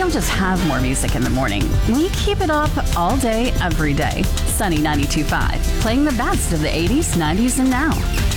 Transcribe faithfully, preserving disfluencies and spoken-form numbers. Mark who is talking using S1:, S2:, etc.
S1: don't just have more music in the morning. We keep it up all day, every day. Sunny ninety-two point five, playing the best of the eighties, nineties, and now.